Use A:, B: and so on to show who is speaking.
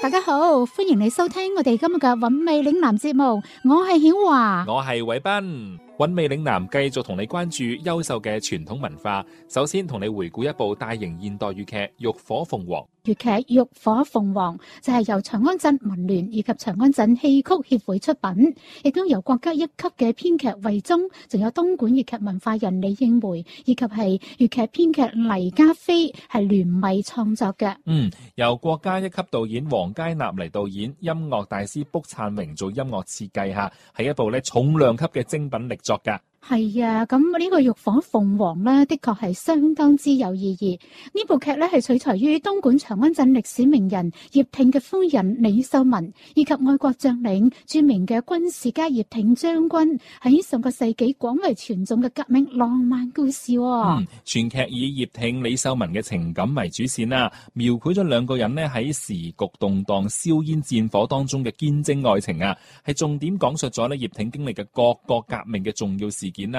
A: 大家好，歡迎你收聽我哋今日嘅韻味嶺南節目，我係曉華，
B: 我係偉斌。韻味嶺南繼續同你關注優秀嘅傳統文化。首先同你回顧一部大型現代粵劇《浴火鳳凰》。
A: 粵劇《浴火鳳凰》就係由長安鎮文聯以及長安鎮戲曲協會出品，亦都由國家一級嘅編劇魏忠，仲有東莞粵劇文化人李應梅以及係粵劇編劇黎家飛係聯袂創作嘅。
B: 由國家一級導演黃佳納嚟導演，音樂大師卜燦榮做音樂設計下，係一部重量級嘅精品力作㗎。
A: 係啊，咁呢個《浴火鳳凰》呢，的確係相當之有意義。呢部劇呢係取材於東莞長安鎮歷史名人葉挺嘅夫人李秀文，以及愛國將領著名嘅軍事家葉挺將軍喺上個世紀廣為傳頌嘅革命浪漫故事。
B: 全劇以葉挺、李秀文嘅情感為主線啦，描繪咗兩個人呢喺時局動盪、硝煙戰火當中嘅堅貞愛情啊，係重點講述咗葉挺經歷嘅各個革命嘅重要事件啦。